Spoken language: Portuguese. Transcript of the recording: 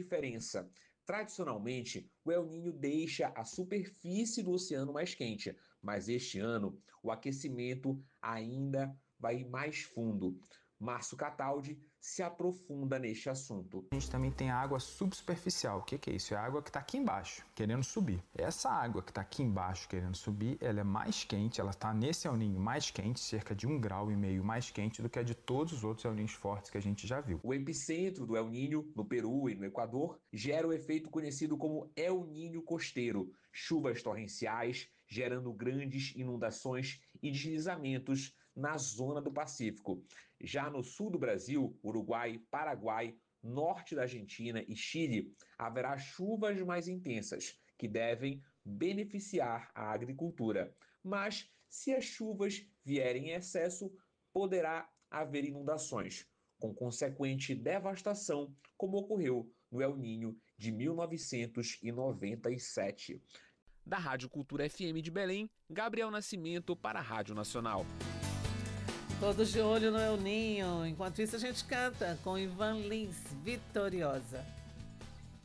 diferença? Tradicionalmente, o El Niño deixa a superfície do oceano mais quente, mas este ano o aquecimento ainda vai mais fundo. Márcio Cataldi se aprofunda neste assunto. A gente também tem a água subsuperficial. O que é isso? É a água que está aqui embaixo, querendo subir. Essa água que está aqui embaixo, querendo subir, ela é mais quente, ela está nesse El Niño mais quente, cerca de 1,5 graus mais quente do que a de todos os outros El Niños fortes que a gente já viu. O epicentro do El Niño, no Peru e no Equador, gera o efeito conhecido como El Niño costeiro, chuvas torrenciais, gerando grandes inundações e deslizamentos na zona do Pacífico. Já no sul do Brasil, Uruguai, Paraguai, norte da Argentina e Chile, haverá chuvas mais intensas, que devem beneficiar a agricultura. Mas, se as chuvas vierem em excesso, poderá haver inundações, com consequente devastação, como ocorreu no El Niño de 1997. Da Rádio Cultura FM de Belém, Gabriel Nascimento para a Rádio Nacional. Todos de olho no El Niño. Enquanto isso, a gente canta com Ivan Lins, Vitoriosa.